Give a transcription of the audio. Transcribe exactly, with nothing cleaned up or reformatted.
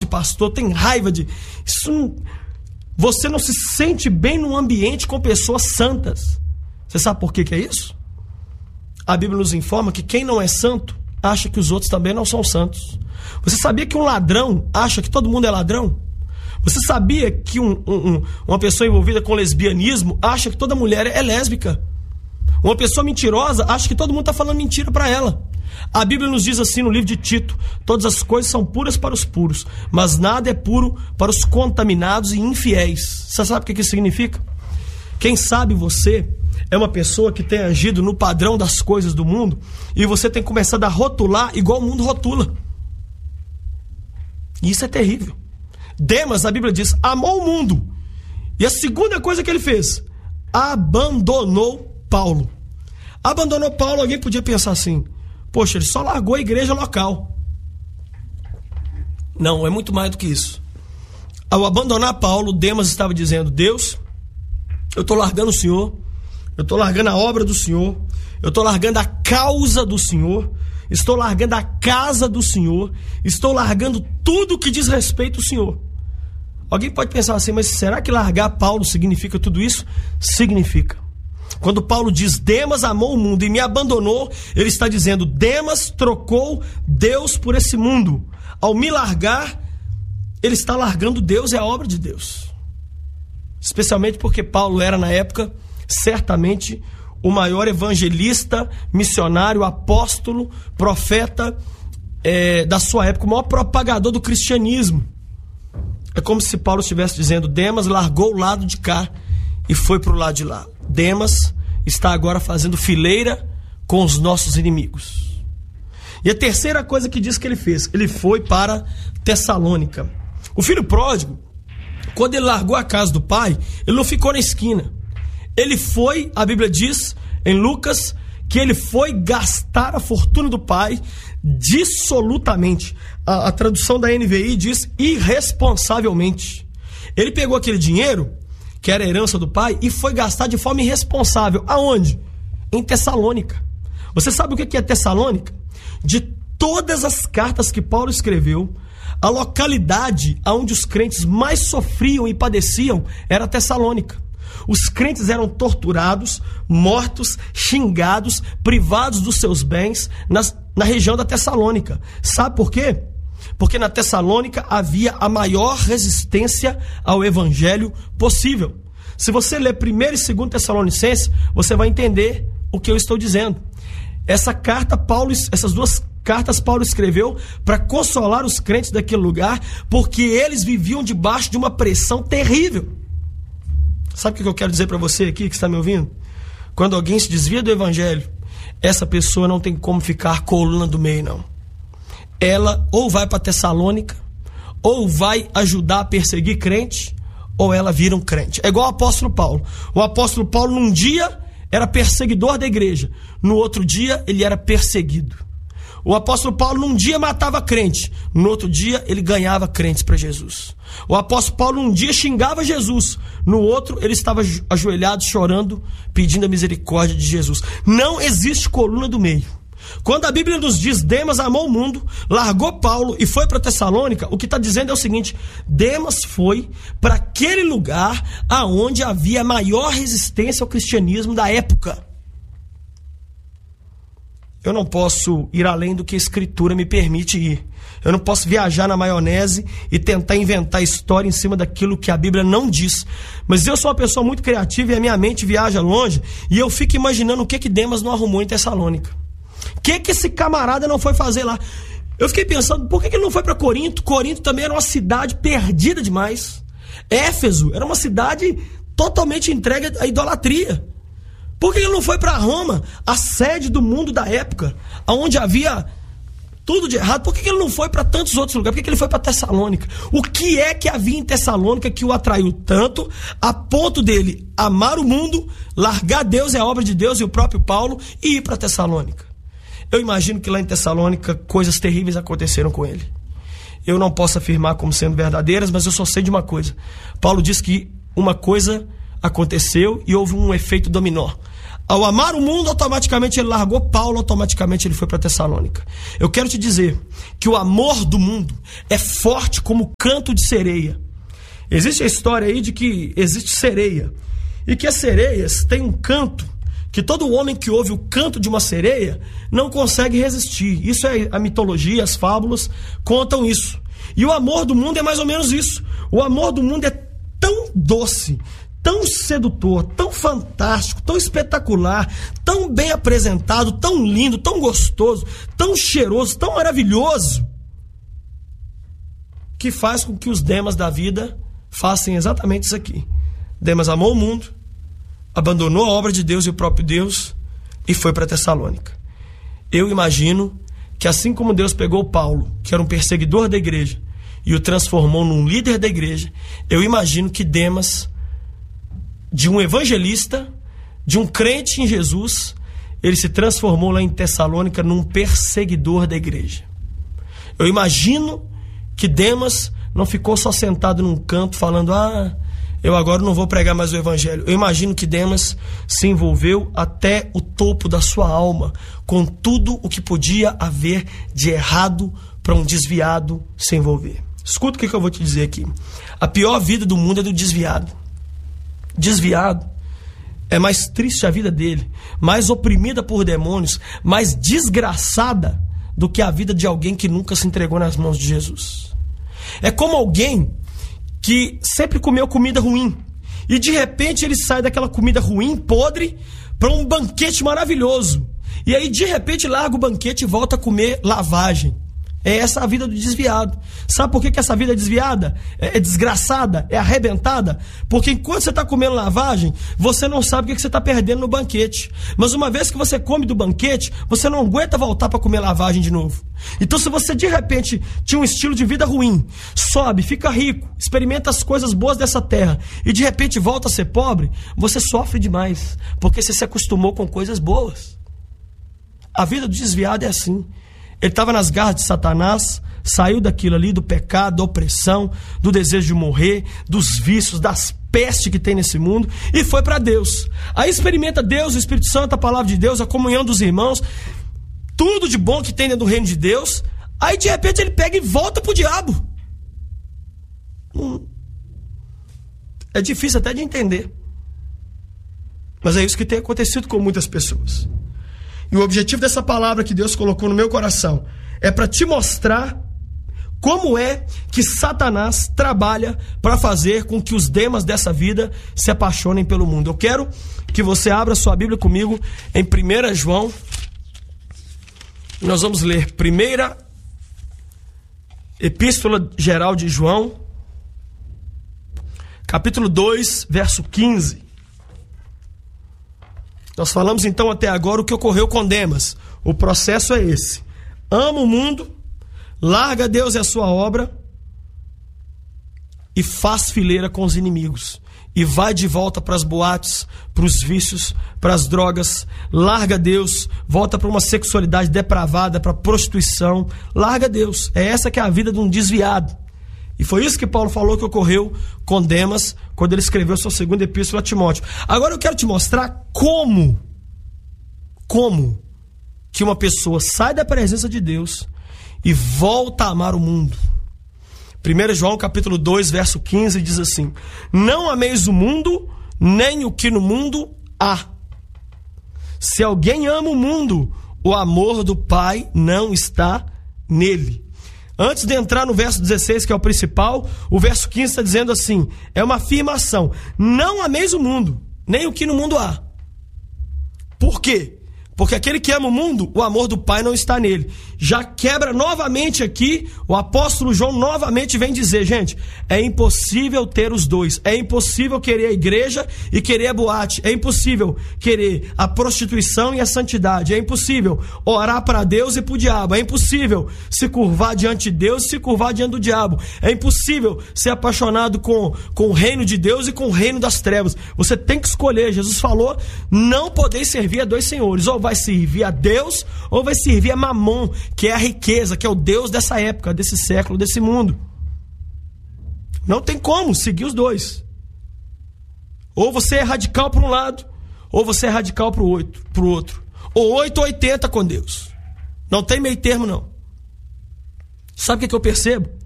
pastor, tem raiva de... Isso não... Você não se sente bem num ambiente com pessoas santas. Você sabe por que que é isso? A Bíblia nos informa que quem não é santo acha que os outros também não são santos. Você sabia que um ladrão acha que todo mundo é ladrão? Você sabia que um, um, uma pessoa envolvida com lesbianismo acha que toda mulher é lésbica? Uma pessoa mentirosa acha que todo mundo está falando mentira para ela. A Bíblia nos diz assim no livro de Tito: todas as coisas são puras para os puros, mas nada é puro para os contaminados e infiéis. Você sabe o que isso significa? Quem sabe você é uma pessoa que tem agido no padrão das coisas do mundo e você tem começado a rotular igual o mundo rotula. E isso é terrível. Demas, a Bíblia diz, amou o mundo. E a segunda coisa que ele fez, abandonou Paulo. Abandonou Paulo, alguém podia pensar assim: poxa, ele só largou a igreja local. Não, é muito mais do que isso. Ao abandonar Paulo, Demas estava dizendo: Deus, eu estou largando o Senhor, eu estou largando a obra do Senhor, eu estou largando a causa do Senhor, estou largando a casa do Senhor, estou largando tudo que diz respeito ao Senhor. Alguém pode pensar assim: mas será que largar Paulo significa tudo isso? Significa. Quando Paulo diz Demas amou o mundo e me abandonou, ele está dizendo: Demas trocou Deus por esse mundo. Ao me largar, ele está largando Deus e a obra de Deus. Especialmente porque Paulo era, na época, certamente o maior evangelista, missionário, apóstolo, profeta é, da sua época, o maior propagador do cristianismo. É como se Paulo estivesse dizendo: Demas largou o lado de cá e foi para o lado de lá. Demas está agora fazendo fileira com os nossos inimigos. E a terceira coisa que diz que ele fez, ele foi para Tessalônica. O filho pródigo, quando ele largou a casa do pai, ele não ficou na esquina. Ele foi, a Bíblia diz em Lucas, que ele foi gastar a fortuna do pai dissolutamente. A, a tradução da N V I diz irresponsavelmente. Ele pegou aquele dinheiro, que era a herança do pai, e foi gastar de forma irresponsável. Aonde? Em Tessalônica. Você sabe o que é Tessalônica? De todas as cartas que Paulo escreveu, a localidade onde os crentes mais sofriam e padeciam era Tessalônica. Os crentes eram torturados, mortos, xingados, privados dos seus bens nas, na região da Tessalônica. Sabe por quê? Porque na Tessalônica havia a maior resistência ao evangelho possível. Se você ler primeiro e segundo Tessalonicenses, você vai entender o que eu estou dizendo. Essa carta, Paulo, essas duas cartas Paulo escreveu para consolar os crentes daquele lugar, porque eles viviam debaixo de uma pressão terrível. Sabe o que eu quero dizer para você aqui que está me ouvindo? Quando alguém se desvia do evangelho, essa pessoa não tem como ficar coluna do meio, não. Ela ou vai para Tessalônica, ou vai ajudar a perseguir crente, ou ela vira um crente. É igual o apóstolo Paulo. O apóstolo Paulo, num dia, era perseguidor da igreja. No outro dia, ele era perseguido. O apóstolo Paulo, num dia, matava crente. No outro dia, ele ganhava crentes para Jesus. O apóstolo Paulo, num dia, xingava Jesus. No outro, ele estava ajoelhado, chorando, pedindo a misericórdia de Jesus. Não existe coluna do meio. Quando a Bíblia nos diz Demas amou o mundo, largou Paulo e foi para Tessalônica, o que está dizendo é o seguinte: Demas foi para aquele lugar aonde havia maior resistência ao cristianismo da época. Eu não posso ir além do que a Escritura me permite ir. Eu não posso viajar na maionese e tentar inventar história em cima daquilo que a Bíblia não diz. Mas eu sou uma pessoa muito criativa e a minha mente viaja longe, e eu fico imaginando o que que Demas não arrumou em Tessalônica. O que que esse camarada não foi fazer lá? Eu fiquei pensando, por que que ele não foi para Corinto? Corinto também era uma cidade perdida demais. Éfeso era uma cidade totalmente entregue à idolatria. Por que ele não foi para Roma, a sede do mundo da época, onde havia tudo de errado? Por que ele não foi para tantos outros lugares? Por que ele foi para Tessalônica? O que é que havia em Tessalônica que o atraiu tanto a ponto dele amar o mundo, largar Deus e a obra de Deus e o próprio Paulo e ir para Tessalônica? Eu imagino que lá em Tessalônica coisas terríveis aconteceram com ele. Eu não posso afirmar como sendo verdadeiras, mas eu só sei de uma coisa. Paulo diz que uma coisa aconteceu e houve um efeito dominó. Ao amar o mundo, automaticamente ele largou Paulo, automaticamente ele foi para Tessalônica. Eu quero te dizer que o amor do mundo é forte como canto de sereia. Existe a história aí de que existe sereia, e que as sereias têm um canto que todo homem que ouve o canto de uma sereia não consegue resistir. Isso é a mitologia, as fábulas contam isso. E o amor do mundo é mais ou menos isso. O amor do mundo é tão doce, tão sedutor, tão fantástico, tão espetacular, tão bem apresentado, tão lindo, tão gostoso, tão cheiroso, tão maravilhoso, que faz com que os Demas da vida façam exatamente isso aqui. Demas amou o mundo, abandonou a obra de Deus e o próprio Deus e foi para Tessalônica. Eu imagino que assim como Deus pegou Paulo, que era um perseguidor da igreja, e o transformou num líder da igreja, eu imagino que Demas, de um evangelista, de um crente em Jesus, ele se transformou lá em Tessalônica num perseguidor da igreja. Eu imagino que Demas não ficou só sentado num canto falando, ah, eu agora não vou pregar mais o evangelho. Eu imagino que Demas se envolveu até o topo da sua alma com tudo o que podia haver de errado para um desviado se envolver. Escuta o que eu vou te dizer aqui. A pior vida do mundo é do desviado. Desviado é mais triste a vida dele, mais oprimida por demônios, mais desgraçada do que a vida de alguém que nunca se entregou nas mãos de Jesus. É como alguém que sempre comeu comida ruim e de repente ele sai daquela comida ruim, podre, para um banquete maravilhoso, e aí de repente larga o banquete e volta a comer lavagem. É essa a vida do desviado. Sabe por que, que essa vida é desviada? É, é desgraçada? É arrebentada? Porque enquanto você está comendo lavagem, você não sabe o que, que você está perdendo no banquete. Mas uma vez que você come do banquete, você não aguenta voltar para comer lavagem de novo. Então se você de repente tinha um estilo de vida ruim, sobe, fica rico, experimenta as coisas boas dessa terra e de repente volta a ser pobre, você sofre demais, porque você se acostumou com coisas boas. A vida do desviado é assim. Ele estava nas garras de Satanás, saiu daquilo ali, do pecado, da opressão, do desejo de morrer, dos vícios, das pestes que tem nesse mundo, e foi para Deus. Aí experimenta Deus, o Espírito Santo, a palavra de Deus, a comunhão dos irmãos, tudo de bom que tem dentro do reino de Deus. Aí de repente ele pega e volta pro diabo. Hum. É difícil até de entender, mas é isso que tem acontecido com muitas pessoas. E o objetivo dessa palavra que Deus colocou no meu coração é para te mostrar como é que Satanás trabalha para fazer com que os Demas dessa vida se apaixonem pelo mundo. Eu quero que você abra sua Bíblia comigo em primeira João. Nós vamos ler primeira Epístola Geral de João, capítulo dois, verso quinze. Nós falamos então até agora o que ocorreu com Demas. O processo é esse: ama o mundo, larga Deus e a sua obra e faz fileira com os inimigos. E vai de volta para as boates, para os vícios, para as drogas. Larga Deus, volta para uma sexualidade depravada, para a prostituição. Larga Deus. É essa que é a vida de um desviado. E foi isso que Paulo falou que ocorreu com Demas quando ele escreveu sua segunda epístola a Timóteo. Agora eu quero te mostrar como, como que uma pessoa sai da presença de Deus e volta a amar o mundo. primeira João capítulo dois, verso quinze diz assim: não ameis o mundo, nem o que no mundo há. Se alguém ama o mundo, o amor do Pai não está nele. Antes de entrar no verso dezesseis, que é o principal, o verso quinze está dizendo assim, é uma afirmação: não ameis o mundo, nem o que no mundo há. Por quê? Porque aquele que ama o mundo, o amor do Pai não está nele. Já quebra novamente aqui, o apóstolo João novamente vem dizer, gente, é impossível ter os dois. É impossível querer a igreja e querer a boate. É impossível querer a prostituição e a santidade. É impossível orar para Deus e para o diabo. É impossível se curvar diante de Deus e se curvar diante do diabo. É impossível ser apaixonado com, com o reino de Deus e com o reino das trevas. Você tem que escolher. Jesus falou, não podeis servir a dois senhores. Ou vai servir a Deus ou vai servir a Mamon, que é a riqueza, que é o Deus dessa época, desse século, desse mundo. Não tem como seguir os dois. Ou você é radical para um lado, ou você é radical pro, oito, pro outro. Ou oito ou oitenta com Deus. Não tem meio termo, não. Sabe o que, que eu percebo?